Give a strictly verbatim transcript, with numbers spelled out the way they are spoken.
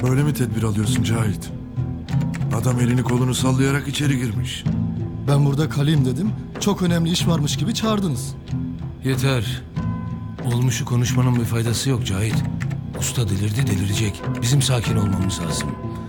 Böyle mi tedbir alıyorsun Cahit? Adam elini kolunu sallayarak içeri girmiş. Ben burada kalayım dedim. Çok önemli iş varmış gibi çağırdınız. Yeter. Olmuşu konuşmanın bir faydası yok Cahit. Usta delirdi, delirecek. Bizim sakin olmamız lazım.